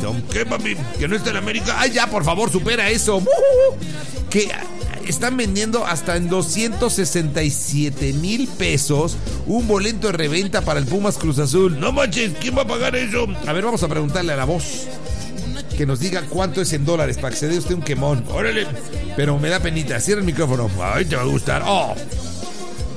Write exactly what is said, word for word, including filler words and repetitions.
Chicharito. ¿Qué, papi? ¿Que no está en América? Ay, ya, por favor, supera eso. Uh-huh. Que están vendiendo hasta en doscientos sesenta y siete mil pesos un boleto de reventa para el Pumas Cruz Azul. No manches, ¿quién va a pagar eso? A ver, vamos a preguntarle a la voz que nos diga cuánto es en dólares para que se dé usted un quemón. Órale, pero me da penita. Cierra el micrófono. Ay, te va a gustar. Oh.